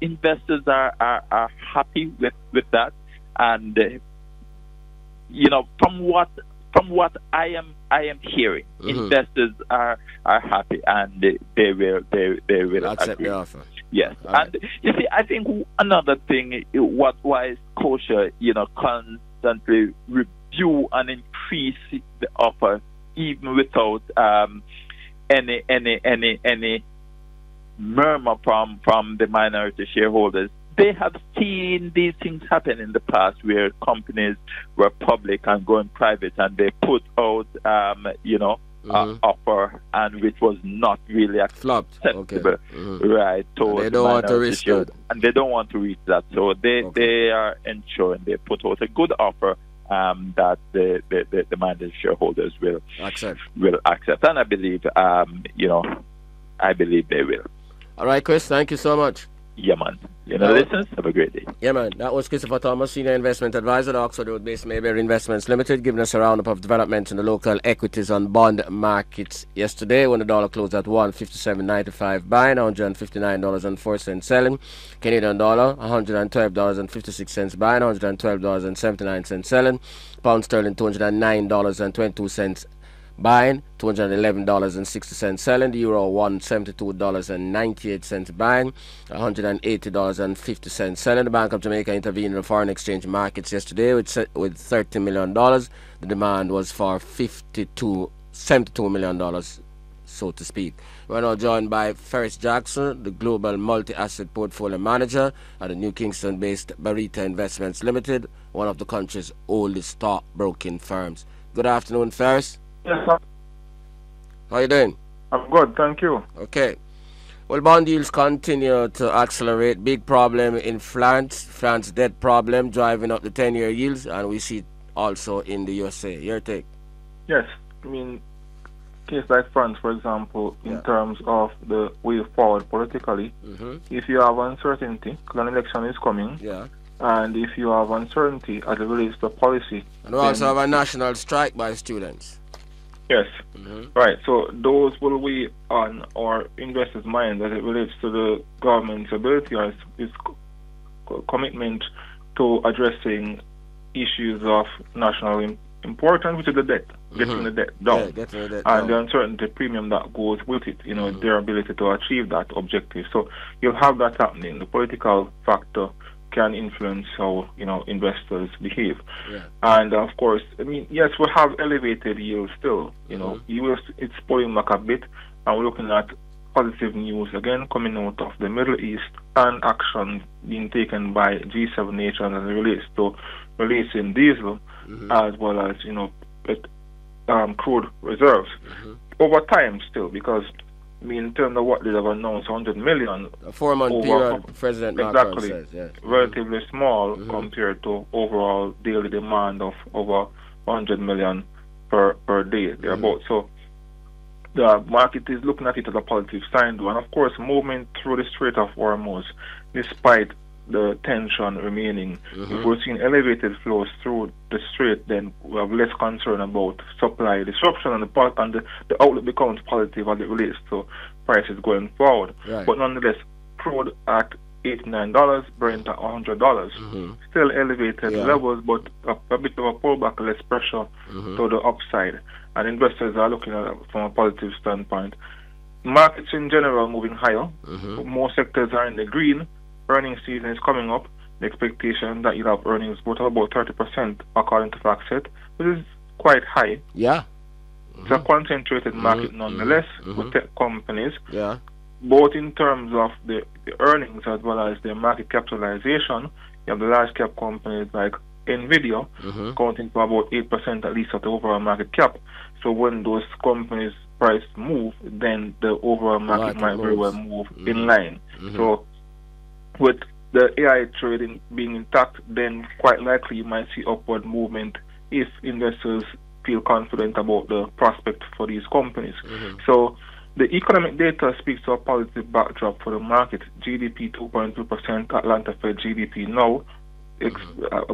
investors are happy with that, and from what I am hearing, investors are happy, and they will accept agree. the offer. Yes, All right. and you see, I think another thing, why Scotia, constantly review and increase the offer, even without any murmur from the minority shareholders. They have seen these things happen in the past, where companies were public and going private, and they put out, offer, and which was not really Flopped. acceptable, Okay. right? And they don't want to risk that. And they don't want to reach that, so they are ensuring they put out a good offer that the minority shareholders will accept, and I believe I believe they will. All right, Chris, thank you so much. Yeah, man. Listeners, have a great day. Yeah, man. That was Christopher Thomas, Senior Investment Advisor at Oxford Road-based Mayberry Investments Limited, giving us a roundup of developments in the local equities and bond markets yesterday, when the dollar closed at $157.95 buying, $159.04 selling. Canadian dollar, $112.56 buying, $112.79 selling. Pound sterling, $209.22 buying, $211.60 selling. The euro, $172.98 buying, $180.50 selling. The Bank of Jamaica intervened in the foreign exchange markets yesterday with $30 million. The demand was for $72 million, so to speak. We're now joined by Ferris Jackson, the Global Multi-Asset Portfolio Manager at the New Kingston-based Barita Investments Limited, one of the country's oldest stockbroking firms. Good afternoon, Ferris. Yes, sir. How you doing? I'm good, thank you. Okay. Well, bond yields continue to accelerate. Big problem in France. France debt problem driving up the 10-year yields, and we see it also in the USA. Your take? Yes, I mean, case like France, for example, in terms of the way forward politically, if you have uncertainty, because an election is coming, and if you have uncertainty as it relates to policy, and we also have a national strike by students. Yes, right. So those will weigh on our investors' mind as it relates to the government's ability or its commitment to addressing issues of national importance, which is the debt, getting the debt down, and the uncertainty premium that goes with it. Their ability to achieve that objective. So you'll have that happening. The political factor can influence how investors behave, and of course, I mean, yes, we have elevated yields still. Yields, it's pulling back a bit, and we're looking at positive news again coming out of the Middle East and action being taken by G7 nations as it relates to releasing diesel as well as crude reserves over time still, because I mean, in terms of what they have announced, 100 million. A 4-month period, President Macron says, relatively small compared to overall daily demand of over 100 million per day, thereabouts. So the market is looking at it as a positive sign, and of course, movement through the Strait of Hormuz, despite the tension remaining. If we're seeing elevated flows through the strait, then we have less concern about supply disruption, and the outlook becomes positive as it relates to prices going forward. But nonetheless, crude at $89, Brent at $100, still elevated levels, but a bit of a pullback, less pressure to the upside, and investors are looking at it from a positive standpoint. Markets in general moving higher. Most sectors are in the green. Earnings season is coming up. The expectation that you'll have earnings growth of about 30% according to FactSet, which is quite high. It's a concentrated market nonetheless with tech companies, both in terms of the earnings as well as their market capitalization. You have the large cap companies like NVIDIA accounting for about 8% at least of the overall market cap. So when those companies' price move, then the overall market might very well move in line. So with the AI trading being intact, then quite likely you might see upward movement if investors feel confident about the prospect for these companies. So the economic data speaks to a positive backdrop for the market. GDP 2.2%, Atlanta Fed GDP now